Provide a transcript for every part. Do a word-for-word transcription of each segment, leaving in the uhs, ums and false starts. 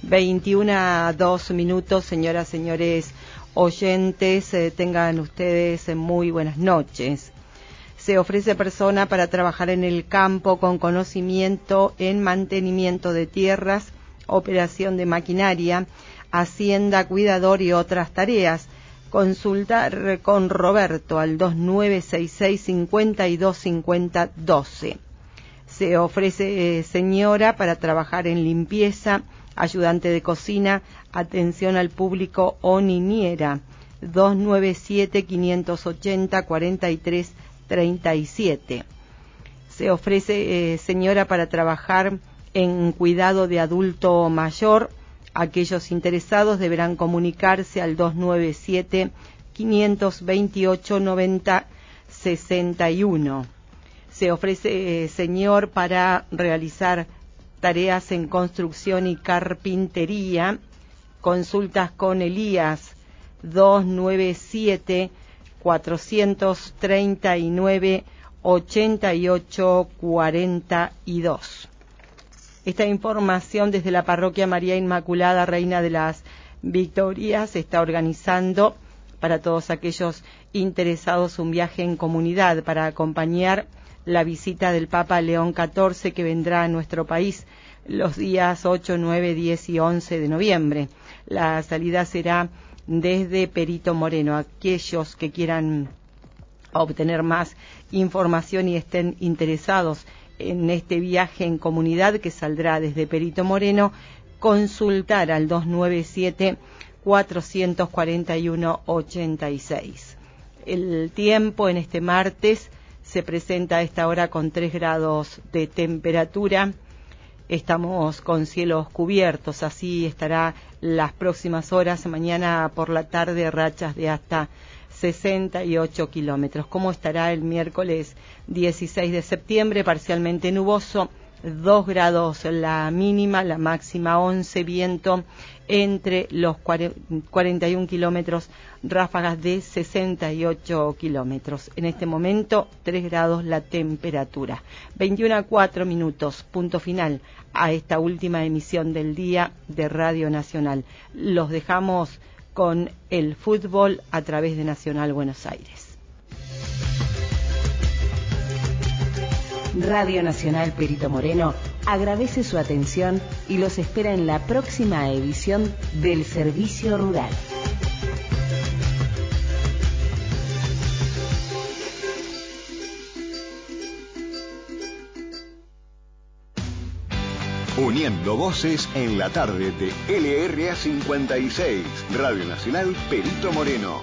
veintiuno a dos minutos, señoras, señores oyentes, eh, tengan ustedes muy buenas noches. Se ofrece persona para trabajar en el campo con conocimiento en mantenimiento de tierras, operación de maquinaria, hacienda, cuidador y otras tareas. Consultar con Roberto al dos nueve seis seis, cinco dos cinco cero uno dos. Se ofrece eh, señora para trabajar en limpieza, ayudante de cocina, atención al público o niñera. dos nueve siete, cinco ocho cero, cuatro tres tres siete. Se ofrece eh, señora para trabajar en cuidado de adulto mayor. Aquellos interesados deberán comunicarse al dos nueve siete, cinco dos ocho, nueve cero seis uno. Se ofrece eh, señor para realizar tareas en construcción y carpintería. Consultas con Elías dos nueve siete, cuatro tres nueve, ocho ocho cuatro dos. Esta información desde la Parroquia María Inmaculada, Reina de las Victorias, se está organizando para todos aquellos interesados un viaje en comunidad para acompañar la visita del Papa León catorce, que vendrá a nuestro país los días ocho, nueve, diez y once de noviembre. La salida será desde Perito Moreno. Aquellos que quieran obtener más información y estén interesados en este viaje en comunidad que saldrá desde Perito Moreno, consultar al dos nueve siete, cuatro cuatro uno, ocho seis. El tiempo en este martes se presenta a esta hora con tres grados de temperatura. Estamos con cielos cubiertos, así estará las próximas horas. Mañana por la tarde rachas de hasta sesenta y ocho kilómetros. ¿Cómo estará el miércoles dieciséis de septiembre? Parcialmente nuboso, dos grados la mínima, la máxima once, viento entre los cuarenta y un kilómetros, ráfagas de sesenta y ocho kilómetros. En este momento, tres grados la temperatura. veintiuno a cuatro minutos, punto final a esta última emisión del día de Radio Nacional. Los dejamos con el fútbol a través de Nacional Buenos Aires. Radio Nacional Perito Moreno agradece su atención y los espera en la próxima edición del Servicio Rural. Uniendo voces en la tarde de L R A cincuenta y seis, Radio Nacional Perito Moreno.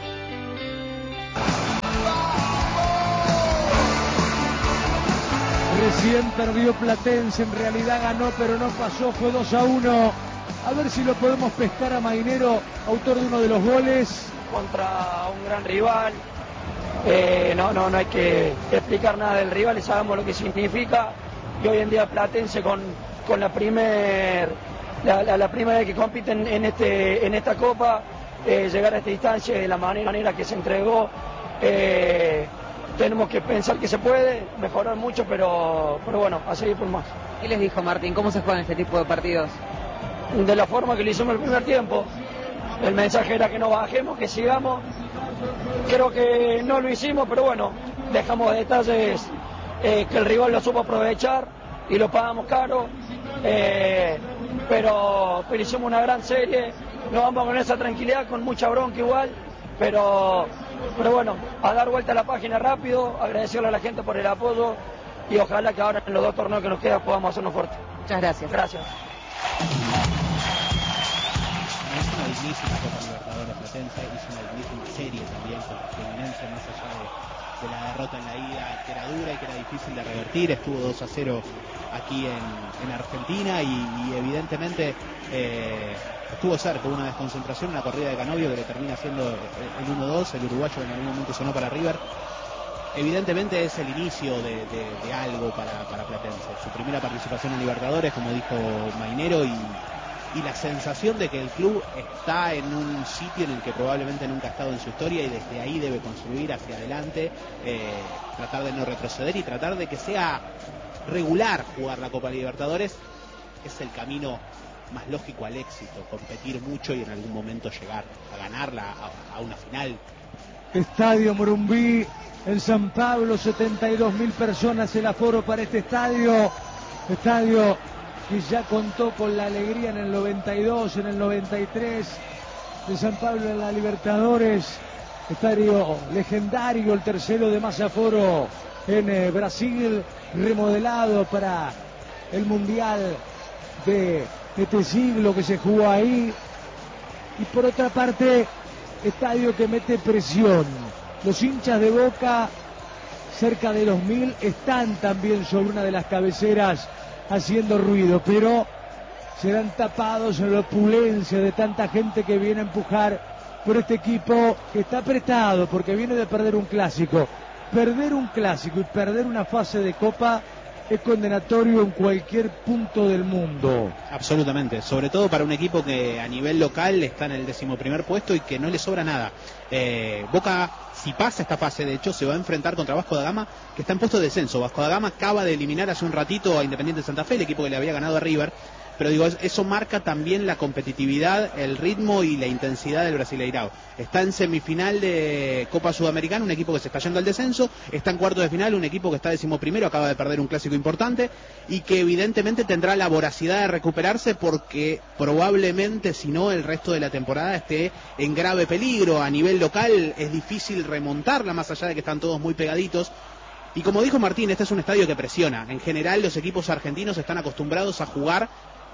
Recién perdió Platense, en realidad ganó, pero no pasó, fue dos a uno. A ver si lo podemos pescar a Mainero, autor de uno de los goles. Contra un gran rival, eh, no, no, no hay que explicar nada del rival, sabemos lo que significa. Y hoy en día Platense con, con la primer, la, la, la primera vez que compiten en, este, en esta Copa, eh, llegar a esta instancia de la manera, manera que se entregó. Eh, Tenemos que pensar que se puede mejorar mucho, pero, pero bueno, a seguir por más. ¿Qué les dijo Martín? ¿Cómo se juegan este tipo de partidos? De la forma que lo hicimos el primer tiempo. El mensaje era que no bajemos, que sigamos. Creo que no lo hicimos, pero bueno, dejamos detalles eh, que el rival lo supo aprovechar y lo pagamos caro. Eh, pero, pero hicimos una gran serie. Nos vamos con esa tranquilidad, con mucha bronca igual, pero... Pero bueno, a dar vuelta a la página rápido, agradecerle a la gente por el apoyo y ojalá que ahora en los dos torneos que nos quedan podamos hacernos fuertes. Muchas gracias. Gracias. Es una dignísima Copa Libertadores Platense, hizo una dignísima serie también con la Fluminense, más allá de, de la derrota en la ida, que era dura y que era difícil de revertir. Estuvo dos a cero aquí en, en Argentina y, y evidentemente eh, estuvo cerca, una desconcentración, una corrida de Canovio que le termina siendo el uno dos, el uruguayo que en algún momento sonó para River. Evidentemente es el inicio de, de, de algo para, para Platense, su primera participación en Libertadores, como dijo Mainero, y, y la sensación de que el club está en un sitio en el que probablemente nunca ha estado en su historia y desde ahí debe construir hacia adelante, eh, tratar de no retroceder y tratar de que sea regular jugar la Copa Libertadores. Es el camino más lógico al éxito, competir mucho y en algún momento llegar a ganarla, a, a una final. Estadio Morumbí en San Pablo, setenta y dos mil personas el aforo para este estadio. Estadio que ya contó con la alegría en el noventa y dos, en el noventa y tres de San Pablo en la Libertadores. Estadio legendario, el tercero de más aforo en eh, Brasil, remodelado para el Mundial de este siglo que se jugó ahí. Y por otra parte, estadio que mete presión. Los hinchas de Boca, cerca de los mil, están también sobre una de las cabeceras haciendo ruido, pero serán tapados en la opulencia de tanta gente que viene a empujar por este equipo que está apretado porque viene de perder un clásico. Perder un clásico y perder una fase de Copa es condenatorio en cualquier punto del mundo. Absolutamente, sobre todo para un equipo que a nivel local está en el decimoprimer puesto y que no le sobra nada. Eh, Boca, si pasa esta fase, de hecho, se va a enfrentar contra Vasco da Gama, que está en puesto de descenso. Vasco da Gama acaba de eliminar hace un ratito a Independiente de Santa Fe, el equipo que le había ganado a River. Pero digo, eso marca también la competitividad, el ritmo y la intensidad del Brasileirao. Está en semifinal de Copa Sudamericana, un equipo que se está yendo al descenso. Está en cuarto de final, un equipo que está decimoprimero, acaba de perder un clásico importante y que evidentemente tendrá la voracidad de recuperarse porque probablemente, si no, el resto de la temporada esté en grave peligro. A nivel local es difícil remontarla, más allá de que están todos muy pegaditos. Y como dijo Martín, este es un estadio que presiona. En general, los equipos argentinos están acostumbrados a jugar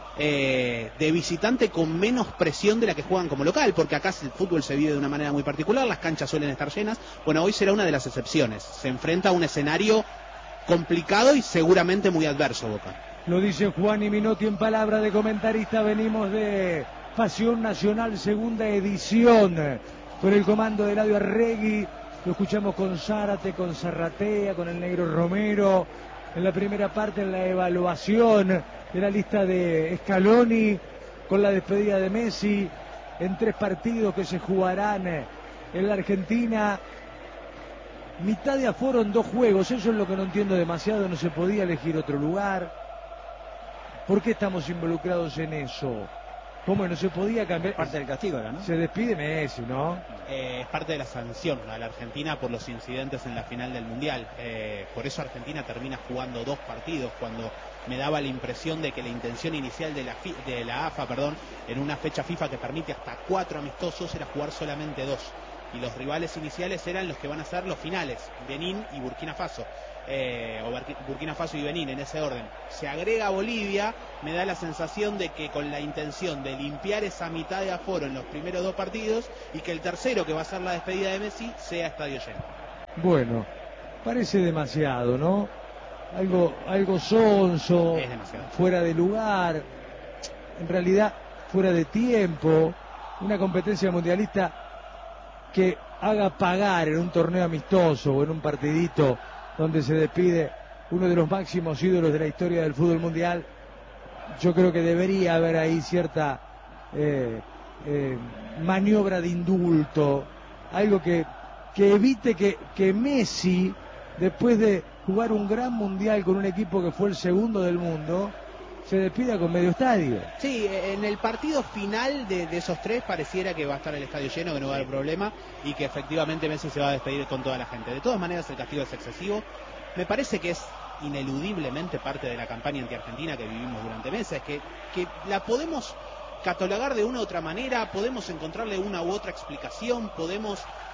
Eh, de visitante con menos presión de la que juegan como local, porque acá el fútbol se vive de una manera muy particular, las canchas suelen estar llenas. Bueno, hoy será una de las excepciones, se enfrenta a un escenario complicado y seguramente muy adverso Boca. Lo dice Juan y Minotti en palabra de comentarista. Venimos de Pasión Nacional, segunda edición, por el comando de Eladio Arregui. Lo escuchamos con Zárate, con Zarratea, con el Negro Romero. En la primera parte, en la evaluación de la lista de Scaloni, con la despedida de Messi, en tres partidos que se jugarán en la Argentina. Mitad de aforo en dos juegos, eso es lo que no entiendo demasiado. No se podía elegir otro lugar. ¿Por qué estamos involucrados en eso? ¿Cómo no se podía cambiar? Parte del castigo era, ¿no? Se despide Messi, ¿no? Eh, es parte de la sanción a la Argentina por los incidentes en la final del Mundial. Eh, por eso Argentina termina jugando dos partidos, cuando me daba la impresión de que la intención inicial de la, F I, de la A F A, perdón, en una fecha FIFA que permite hasta cuatro amistosos, era jugar solamente dos. Y los rivales iniciales eran los que van a ser los finales, Benín y Burkina Faso. Eh, o Burkina Faso y Benín, en ese orden. Se agrega Bolivia, me da la sensación de que con la intención de limpiar esa mitad de aforo en los primeros dos partidos y que el tercero, que va a ser la despedida de Messi, sea estadio lleno. Bueno, parece demasiado, ¿no? Algo, algo sonso, es demasiado, fuera de lugar, en realidad fuera de tiempo. Una competencia mundialista que haga pagar en un torneo amistoso o en un partidito donde se despide uno de los máximos ídolos de la historia del fútbol mundial. Yo creo que debería haber ahí cierta eh, eh, maniobra de indulto, algo que, que evite que, que Messi, después de jugar un gran mundial con un equipo que fue el segundo del mundo, se despida con medio estadio. Sí, en el partido final de, de esos tres pareciera que va a estar el estadio lleno, que no va a haber problema y que efectivamente Messi se va a despedir con toda la gente. De todas maneras, el castigo es excesivo. Me parece que es ineludiblemente parte de la campaña anti-argentina que vivimos durante meses, que, que la podemos catalogar de una u otra manera, podemos encontrarle una u otra explicación, podemos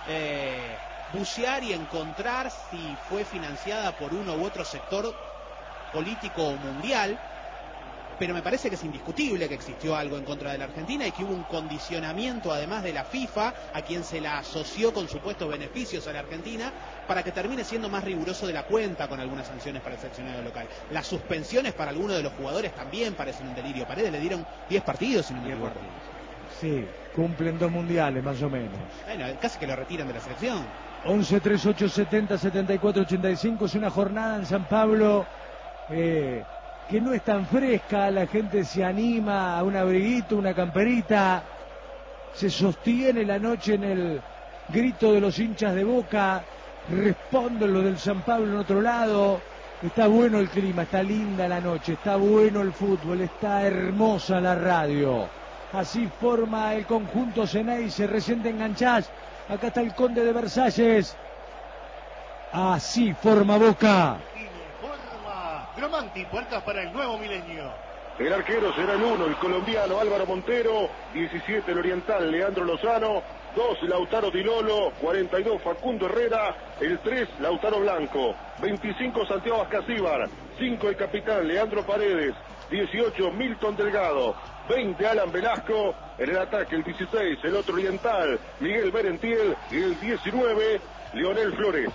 eh, bucear y encontrar si fue financiada por uno u otro sector político o mundial. Pero me parece que es indiscutible que existió algo en contra de la Argentina y que hubo un condicionamiento, además de la FIFA, a quien se la asoció con supuestos beneficios a la Argentina, para que termine siendo más riguroso de la cuenta con algunas sanciones para el seleccionado local. Las suspensiones para algunos de los jugadores también parecen un delirio. Paredes le dieron diez partidos, si no me equivoco. Sí, cumplen dos mundiales más o menos. Bueno, casi que lo retiran de la selección. once, treinta y ocho, setenta, setenta y cuatro, ochenta y cinco. Es una jornada en San Pablo eh, que no es tan fresca. La gente se anima a un abriguito, una camperita. Se sostiene la noche en el grito de los hinchas de Boca. Responden los del San Pablo en otro lado. Está bueno el clima, está linda la noche, está bueno el fútbol, está hermosa la radio. Así forma el conjunto Ceneice, recién te enganchás. Acá está el Conde de Versalles. Así forma Boca. Forma Gromanti, puertas para el nuevo milenio. El arquero será el uno, el colombiano Álvaro Montero. diecisiete el oriental Leandro Lozano. dos Lautaro Di Lolo. cuarenta y dos Facundo Herrera. El tres Lautaro Blanco. veinticinco Santiago Ascasíbar. cinco el capitán Leandro Paredes. dieciocho Milton Delgado. veinte Alan Velasco. En el ataque el dieciséis el otro oriental Miguel Berentiel. Y el diecinueve Leonel Flores.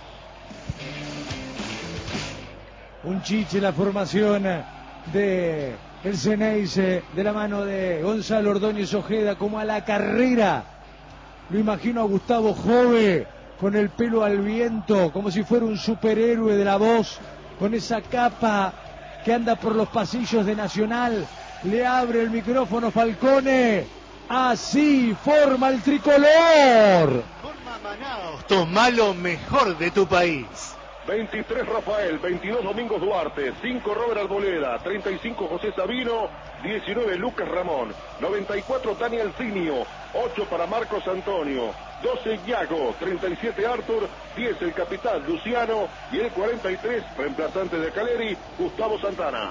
Un chiche la formación de el Ceneice de la mano de Gonzalo Ordóñez Ojeda, como a la carrera. Lo imagino a Gustavo Jove con el pelo al viento, como si fuera un superhéroe de la voz, con esa capa que anda por los pasillos de Nacional. Le abre el micrófono Falcone. Así forma el tricolor. Forma Manaos, toma lo mejor de tu país. veintitrés Rafael, veintidós Domingos Duarte, cinco Robert Arboleda, treinta y cinco José Sabino, diecinueve Lucas Ramón, noventa y cuatro Dani Alcinio, ocho para Marcos Antonio, doce Iago, treinta y siete Arthur, diez el capitán Luciano y el cuarenta y tres, reemplazante de Caleri, Gustavo Santana.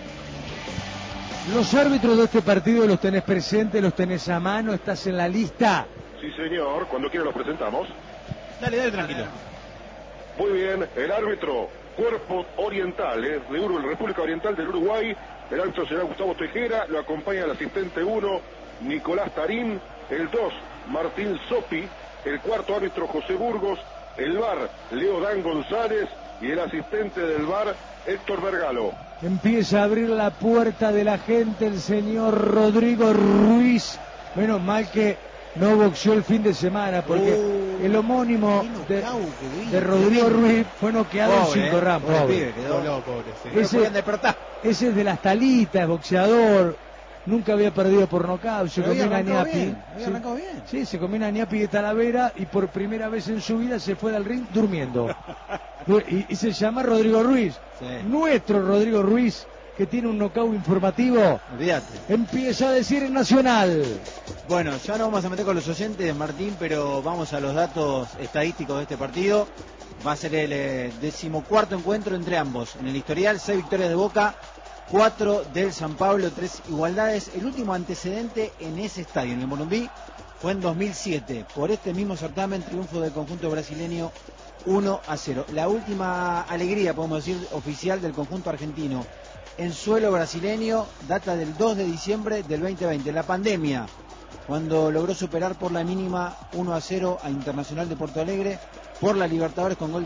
Los árbitros de este partido los tenés presentes, los tenés a mano, estás en la lista. Sí señor, cuando quiera los presentamos. Dale, dale, tranquilo. Muy bien, el árbitro, Cuerpo Oriental, eh, de Uruguay, República Oriental del Uruguay. El árbitro será Gustavo Tejera, lo acompaña el asistente uno, Nicolás Tarín, el dos, Martín Sopi, el cuarto árbitro José Burgos, el V A R, Leo Dan González y el asistente del V A R, Héctor Vergalo. Empieza a abrir la puerta de la gente el señor Rodrigo Ruiz. Menos mal que no boxeó el fin de semana, porque uh, el homónimo de, de Rodrigo Ruiz fue noqueado pobre, en cinco rounds. Pobre, pobre. Quedó loco, pobre, sí. Ese, ese es de las talitas, boxeador. Nunca había perdido por nocaut. Se comió una ñapi. Bien, sí, bien. sí, se comió una ñapi de Talavera y por primera vez en su vida se fue del ring durmiendo. y, y se llama Rodrigo Ruiz. Sí. Nuestro Rodrigo Ruiz, que tiene un knockout informativo. Olvídate. Empieza a decir en Nacional. Bueno, ya no vamos a meter con los oyentes, Martín, pero vamos a los datos estadísticos de este partido. Va a ser el eh, decimocuarto encuentro entre ambos. En el historial, seis victorias de Boca, cuatro del San Pablo, tres igualdades. El último antecedente en ese estadio, en el Morumbí, fue en dos mil siete. Por este mismo certamen, triunfo del conjunto brasileño uno a cero. La última alegría, podemos decir, oficial del conjunto argentino en suelo brasileño data del dos de diciembre del veinte veinte, la pandemia, cuando logró superar por la mínima uno a cero a Internacional de Porto Alegre por la Libertadores con gol